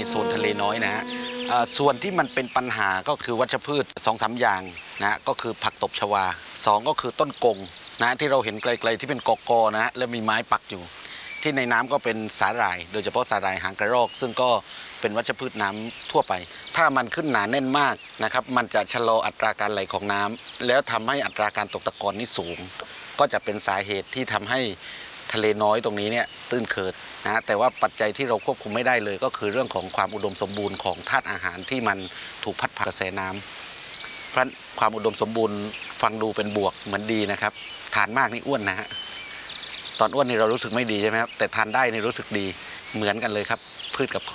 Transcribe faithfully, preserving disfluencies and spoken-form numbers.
โซนทะเลน้อยนะฮะส่วนที่มันเป็นปัญหาก็คือวัชพืชสองสามอย่างนะก็คือผักตบชวาสองก็คือต้นกงนะที่เราเห็นไกลๆที่เป็นกอกอนะแล้วมีไม้ปักอยู่ที่ในน้ำก็เป็นสาหร่ายโดยเฉพาะสาหร่ายหางกระรอกซึ่งก็เป็นวัชพืชน้ำทั่วไปถ้ามันขึ้นหนาแน่นมากนะครับมันจะชะลออัตราการไหลของน้ำแล้วทำให้อัตราการตกตะกอนนี่สูงก็จะเป็นสาเหตุที่ทำให้ทะเลน้อยตรงนี้เนี่ยตื้นเขิดนะแต่ว่าปัจจัยที่เราควบคุมไม่ได้เลยก็คือเรื่องของความอุดมสมบูรณ์ของธาตุอาหารที่มันถูกพัดพากระแสน้ำเพราะความอุดมสมบูรณ์ฟังดูเป็นบวกเหมือนดีนะครับทานมากนี่อ้วนนะฮะตอนอ้วนนี่เรารู้สึกไม่ดีใช่ไหมครับแต่ทานได้นี่รู้สึกดีเหมือนกันเลยครับพืชกับ